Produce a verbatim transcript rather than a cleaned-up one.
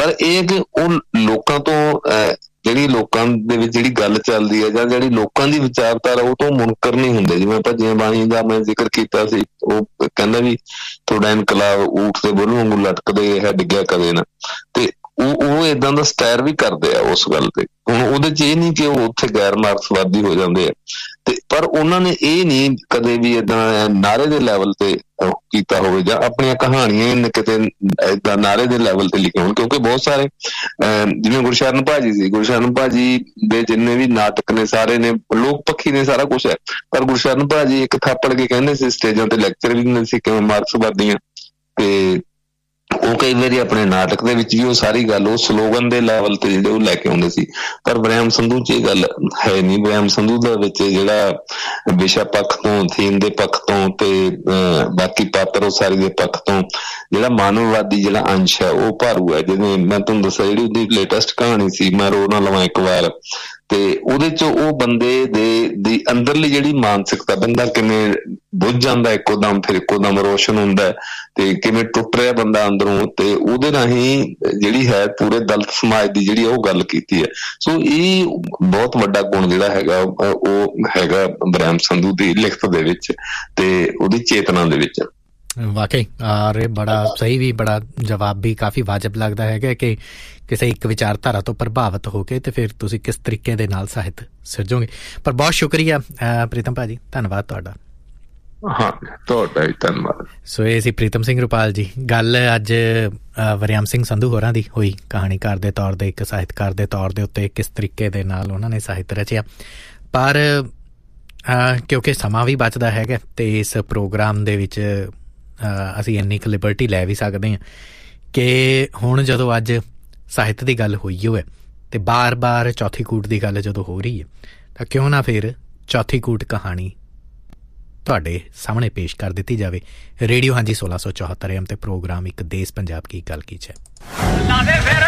ਪਰ ਇਹ ਕਿ ਉਹ ਲੋਕਾਂ ਤੋਂ ਜਿਹੜੀ ਲੋਕਾਂ ਦੇ ਵਿੱਚ ਜਿਹੜੀ ਗੱਲ ਚੱਲਦੀ ਹੈ ਜਾਂ ਜਿਹੜੀ ਲੋਕਾਂ ਦੀ ਵਿਚਾਰਧਾਰਾ ਉਹ ਤੋਂ ਮੁਨਕਰ ਨਹੀਂ ਹੁੰਦੇ। ਜਿਵੇਂ ਭੱਜੀਆਂ ਬਾਣੀ ਦਾ ਮੈਂ ਜ਼ਿਕਰ ਕੀਤਾ ਸੀ, ਉਹ ਕਹਿੰਦਾ ਵੀ ਤੁਹਾਡਾ ਇਨਕਲਾਬ ਊਠ ਦੇ ਬੁੱਲ ਵਾਂਗੂ ਲਟਕਦੇ ਹੈ, ਡਿੱਗਿਆ ਕਦੇ ਨਾ। ਤੇ ਉਹ ਉਹ ਏਦਾਂ ਦਾ ਸਟੈਰ ਵੀ ਕਰਦੇ ਆ ਉਸ ਗੱਲ ਤੇ। ਹੁਣ ਉਹਦੇ ਚ ਇਹ ਨਹੀਂ ਕਿ ਉਹ ਉੱਥੇ ਗੈਰ ਮਾਰਕਸਵਾਦੀ ਹੋ ਜਾਂਦੇ ਆ, ਤੇ ਪਰ ਉਹਨਾਂ ਨੇ ਇਹ ਨਹੀਂ ਕਦੇ ਵੀ ਏਦਾਂ ਨਾਅਰੇ ਦੇ ਲੈਵਲ ਤੇ ਕੀਤਾ ਹੋਵੇ ਜਾਂ ਆਪਣੀਆਂ ਕਹਾਣੀਆਂ ਕਿਤੇ ਏਦਾਂ ਨਾਅਰੇ ਦੇ ਲੈਵਲ ਤੇ ਲਿਖੇ ਹੋਣ। ਕਿਉਂਕਿ ਬਹੁਤ ਸਾਰੇ ਅਹ ਜਿਵੇਂ ਗੁਰਸ਼ਰਨ ਭਾਜੀ ਸੀ, ਗੁਰਸ਼ਰਨ ਭਾਜੀ ਦੇ ਜਿੰਨੇ ਵੀ ਨਾਟਕ ਨੇ ਸਾਰੇ ਨੇ ਲੋਕ ਪੱਖੀ ਨੇ, ਸਾਰਾ ਕੁਛ ਹੈ, ਪਰ ਗੁਰਸ਼ਰਨ ਭਾਜੀ ਇੱਕ ਥਾਪੜ ਕੇ ਕਹਿੰਦੇ ਸੀ ਸਟੇਜਾਂ ਤੇ ਲੈਕਚਰ ਵੀ ਦਿੰਦੇ ਸੀ ਕਿਵੇਂ ਮਾਰਕਸਵਾਦੀਆਂ। ਤੇ ਉਹ ਕਈ ਵਾਰੀ ਆਪਣੇ ਨਾਟਕ ਦੇ ਵਿੱਚ ਵੀ ਉਹ ਸਾਰੀ ਗੱਲ ਉਹ ਸਲੋਗਨ ਦੇ ਲੈਵਲ ਤੇ ਜਿਹੜੇ ਉਹ ਲੈ ਕੇ ਆਉਂਦੇ ਸੀ। ਪਰ ਵਰਿਆਮ ਸੰਧੂ ਚ ਇਹ ਗੱਲ ਹੈ ਨਹੀਂ। ਵਰਿਆਮ ਸੰਧੂ ਦਾ ਵਿੱਚ ਜਿਹੜਾ ਵਿਸ਼ਾ ਪੱਖ ਤੋਂ, ਥੀਮ ਦੇ ਪੱਖ ਤੋਂ ਤੇ ਅਹ ਬਾਕੀ ਪਾਤਰ ਉਸਾਰੀ ਦੇ ਪੱਖ ਤੋਂ ਜਿਹੜਾ ਮਾਨਵਵਾਦੀ ਜਿਹੜਾ ਅੰਸ਼ ਹੈ ਉਹ ਭਾਰੂ ਹੈ। ਜਿਵੇਂ ਮੈਂ ਤੁਹਾਨੂੰ ਦੱਸਿਆ ਜਿਹੜੀ ਉਹਦੀ ਲੇਟੈਸਟ ਕਹਾਣੀ ਸੀ ਮੈਂ ਰੋ ਨਾ ਲਵਾਂ ਇੱਕ ਵਾਰ, ਤੇ ਉਹਦੇ ਚ ਉਹ ਬੰਦੇ ਦੇ ਦੀ ਅੰਦਰਲੀ ਜਿਹੜੀ ਮਾਨਸਿਕਤਾ, ਬੰਦਾ ਕਿਵੇਂ ਬੁੱਝ ਜਾਂਦਾ ਇੱਕੋ ਦਮ, ਫਿਰ ਇੱਕੋ ਦਮ ਰੋਸ਼ਨ ਹੁੰਦਾ ਤੇ ਕਿਵੇਂ ਟੁੱਟ ਰਿਹਾ ਬੰਦਾ ਅੰਦਰੋਂ, ਤੇ ਉਹਦੇ ਰਾਹੀਂ ਜਿਹੜੀ ਹੈ ਪੂਰੇ ਦਲਿਤ ਸਮਾਜ ਦੀ ਜਿਹੜੀ ਉਹ ਗੱਲ ਕੀਤੀ ਹੈ। ਸੋ ਇਹ ਬਹੁਤ ਵੱਡਾ ਗੁਣ ਜਿਹੜਾ ਹੈਗਾ ਉਹ ਹੈਗਾ ਵਰਿਆਮ ਸੰਧੂ ਦੀ ਲਿਖਤ ਦੇ ਵਿੱਚ ਤੇ ਉਹਦੀ ਚੇਤਨਾ ਦੇ ਵਿੱਚ। ਵਾਕਈ ਔਰ ਬੜਾ ਸਹੀ ਵੀ, ਬੜਾ ਜਵਾਬ ਵੀ ਕਾਫੀ ਵਾਜਬ ਲੱਗਦਾ ਹੈਗਾ ਕਿ ਕਿਸੇ ਇੱਕ ਵਿਚਾਰਧਾਰਾ ਤੋਂ ਪ੍ਰਭਾਵਿਤ ਹੋ ਕੇ ਤੇ ਫਿਰ ਤੁਸੀਂ ਕਿਸ ਤਰੀਕੇ ਦੇ ਨਾਲ ਸਾਹਿਤ ਸਿਰਜੋਗੇ। ਪਰ ਬਹੁਤ ਸ਼ੁਕਰੀਆ ਪ੍ਰੀਤਮ ਭਾਜੀ, ਧੰਨਵਾਦ ਤੁਹਾਡਾ। ਹਾਂ ਤੁਹਾਡਾ ਵੀ ਧੰਨਵਾਦ। ਸੋ ਇਹ ਸੀ ਪ੍ਰੀਤਮ ਸਿੰਘ ਰੁਪਾਲ ਜੀ। ਗੱਲ ਅੱਜ ਵਰਿਆਮ ਸਿੰਘ ਸੰਧੂ ਹੋਰਾਂ ਦੀ ਹੋਈ, ਕਹਾਣੀਕਾਰ ਦੇ ਤੌਰ 'ਤੇ, ਇੱਕ ਸਾਹਿਤਕਾਰ ਦੇ ਤੌਰ ਦੇ ਉੱਤੇ ਕਿਸ ਤਰੀਕੇ ਦੇ ਨਾਲ ਉਹਨਾਂ ਨੇ ਸਾਹਿਤ ਰਚਿਆ। ਪਰ ਕਿਉਂਕਿ ਸਮਾਂ ਵੀ ਬਚਦਾ ਹੈਗਾ ਅਤੇ ਇਸ ਪ੍ਰੋਗਰਾਮ ਦੇ ਵਿੱਚ ਅਸੀਂ ਇੰਨੀ ਕੁ ਲਿਬਰਟੀ ਲੈ ਵੀ ਸਕਦੇ ਹਾਂ ਕਿ ਹੁਣ ਜਦੋਂ ਅੱਜ ਸਾਹਿਤ ਦੀ ਗੱਲ ਹੋਈ ਹੋਵੇ ਅਤੇ ਬਾਰ-ਬਾਰ ਚੌਥੀ ਕੂਟ ਦੀ ਗੱਲ ਜਦੋਂ ਹੋ ਰਹੀ ਹੈ ਤਾਂ ਕਿਉਂ ਨਾ ਫਿਰ ਚੌਥੀ ਕੂਟ ਕਹਾਣੀ ਤੁਹਾਡੇ ਸਾਹਮਣੇ ਪੇਸ਼ ਕਰ ਦਿੱਤੀ ਜਾਵੇ। ਰੇਡੀਓ ਹਾਂਜੀ ਸੋਲਾਂ ਸੌ ਚੌਹੱਤਰ ਐਮ ਤੇ ਪ੍ਰੋਗਰਾਮ ਇੱਕ ਦੇਸ਼ ਪੰਜਾਬ ਕੀ ਗੱਲ ਕੀ ਹੈ।